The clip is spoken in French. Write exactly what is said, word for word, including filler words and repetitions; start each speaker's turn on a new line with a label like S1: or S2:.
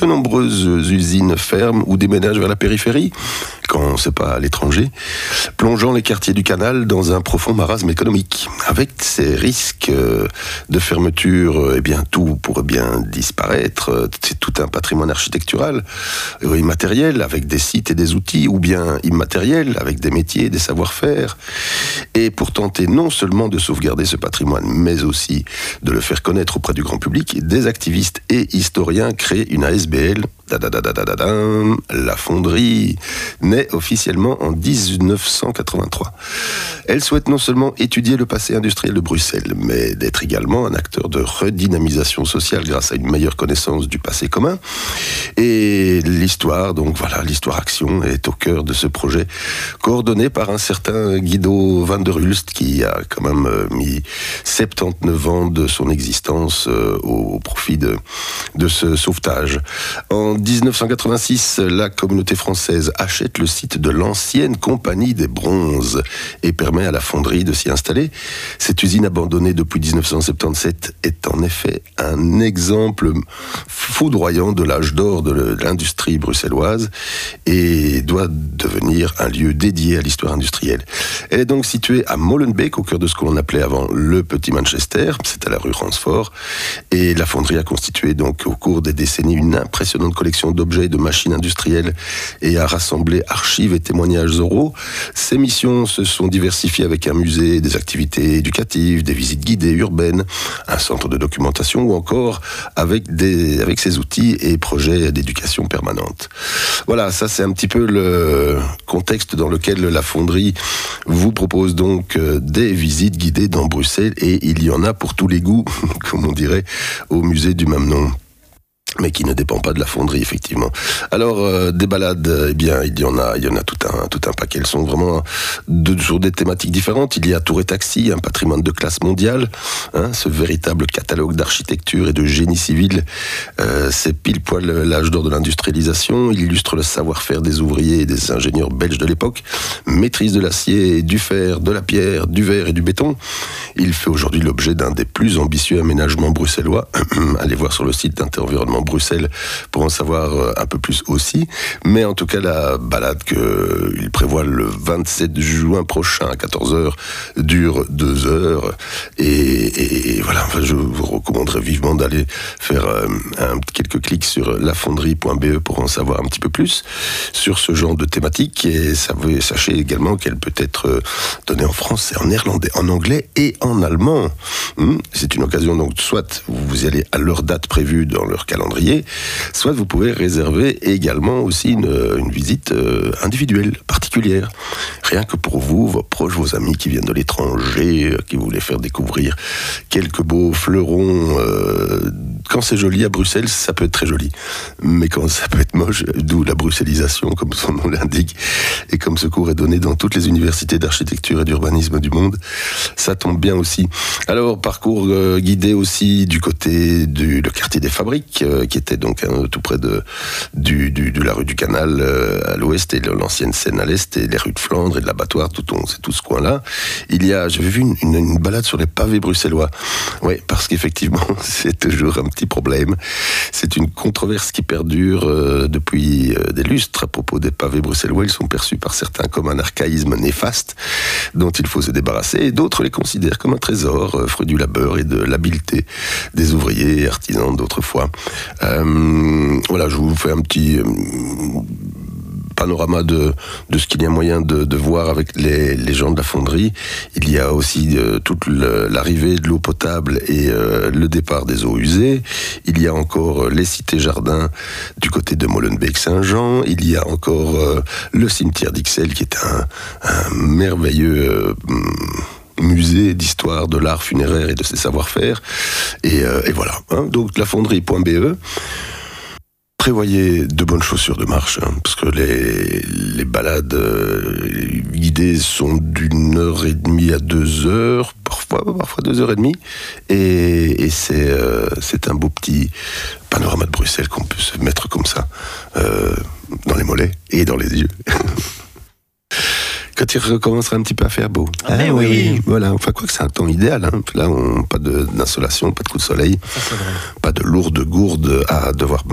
S1: de nombreuses usines ferment ou déménagent vers la périphérie, quand c'est pas à l'étranger, plongeant les quartiers du canal dans un profond marasme économique. Avec ces risques de fermeture, eh bien, tout pourrait bien disparaître. C'est tout un patrimoine architectural, immatériel, avec des sites et des outils, ou bien immatériel, avec des métiers, des savoir-faire. Et pour tenter non seulement de sauvegarder ce patrimoine, mais aussi de le faire connaître auprès du grand public, des activistes et historiens créent une A S B L, la Fonderie, née officiellement en dix-neuf cent quatre-vingt-trois. Elle souhaite non seulement étudier le passé industriel de Bruxelles, mais d'être également un acteur de redynamisation sociale grâce à une meilleure connaissance du passé commun. Et l'histoire, donc voilà, l'histoire-action est au cœur de ce projet, coordonné par un certain Guido van der Hulst, qui a quand même mis soixante-dix-neuf ans de son existence au profit de, de ce sauvetage. En dix-neuf cent quatre-vingt-six, la communauté française achète le site de l'ancienne Compagnie des Bronzes et permet à la fonderie de s'y installer. Cette usine abandonnée depuis dix-neuf cent soixante-dix-sept est en effet un exemple foudroyant de l'âge d'or de l'industrie bruxelloise et doit devenir un lieu dédié à l'histoire industrielle. Elle est donc située à Molenbeek, au cœur de ce qu'on appelait avant le Petit Manchester, c'est à la rue Ransford, et la fonderie a constitué donc au cours des décennies une impressionnante collection d'objets et de machines industrielles et a rassemblé archives et témoignages oraux. Ses missions se sont diversifiées avec un musée, des activités éducatives, des visites guidées urbaines, un centre de documentation ou encore avec, des, avec ses outils et projets d'éducation permanente. Voilà, ça c'est un petit peu le contexte dans lequel la fonderie vous propose donc des visites guidées dans Bruxelles et il y en a pour tous les goûts, comme on dirait, au musée du même nom, mais qui ne dépend pas de la fonderie, effectivement. Alors, euh, des balades, eh bien, il y en a, il y en a tout un, tout un paquet. Elles sont vraiment de, sur des thématiques différentes. Il y a Tour et Taxi, un patrimoine de classe mondiale, hein, ce véritable catalogue d'architecture et de génie civil. Euh, c'est pile poil l'âge d'or de l'industrialisation. Il illustre le savoir-faire des ouvriers et des ingénieurs belges de l'époque. Maîtrise de l'acier, du fer, de la pierre, du verre et du béton. Il fait aujourd'hui l'objet d'un des plus ambitieux aménagements bruxellois. Allez voir sur le site d'Inter-Environnement Bruxelles pour en savoir un peu plus aussi. Mais en tout cas, la balade qu'il prévoit le vingt-sept juin prochain à quatorze heures dure deux heures. Et, et, et voilà, enfin, je vous recommanderais vivement d'aller faire euh, un, quelques clics sur lafonderie point b e pour en savoir un petit peu plus sur ce genre de thématique. Et sachez également qu'elle peut être donnée en français, en néerlandais, en anglais et en allemand. Hum, c'est une occasion, donc, soit vous y allez à leur date prévue dans leur calendrier, soit vous pouvez réserver également aussi une, une visite euh, individuelle, particulière. Rien que pour vous, vos proches, vos amis qui viennent de l'étranger, euh, qui voulaient faire découvrir quelques beaux fleurons. Euh, quand c'est joli à Bruxelles, ça peut être très joli. Mais quand ça peut être moche, d'où la bruxellisation, comme son nom l'indique, et comme ce cours est donné dans toutes les universités d'architecture et d'urbanisme du monde, ça tombe bien aussi. Alors, parcours euh, guidé aussi du côté du le quartier des Fabriques, euh, qui était donc hein, tout près de, du, du, de la rue du Canal euh, à l'ouest et de l'ancienne Seine à l'est et les rues de Flandre et de l'Abattoir, tout, c'est tout ce coin-là. Il y a, j'avais vu une, une, une balade sur les pavés bruxellois. Oui, parce qu'effectivement, c'est toujours un petit problème. C'est une controverse qui perdure euh, depuis euh, des lustres à propos des pavés bruxellois. Ils sont perçus par certains comme un archaïsme néfaste dont il faut se débarrasser et d'autres les considèrent comme un trésor, euh, fruit du labeur et de l'habileté des ouvriers et artisans d'autrefois. Euh, voilà, je vous fais un petit euh, panorama de, de ce qu'il y a moyen de, de voir avec les, les gens de la fonderie. Il y a aussi euh, toute le, l'arrivée de l'eau potable et euh, le départ des eaux usées. Il y a encore les cités-jardins du côté de Molenbeek-Saint-Jean. Il y a encore euh, le cimetière d'Ixelles qui est un, un merveilleux... Euh, musée d'histoire de l'art funéraire et de ses savoir-faire. Et, euh, et voilà. Hein. Donc, lafonderie point b e. Prévoyez de bonnes chaussures de marche, hein, parce que les, les balades euh, guidées sont d'une heure et demie à deux heures, parfois, parfois deux heures et demie. Et, et c'est, euh, c'est un beau petit panorama de Bruxelles qu'on peut se mettre comme ça, euh, dans les mollets et dans les yeux. Quand il recommencera un petit peu à faire beau.
S2: Ah, mais ah, oui. oui.
S1: Voilà, enfin, quoi que c'est un temps idéal. Hein. Là, on, pas de, d'insolation, pas de coup de soleil,
S2: ça, c'est vrai.
S1: Pas de lourde gourde à devoir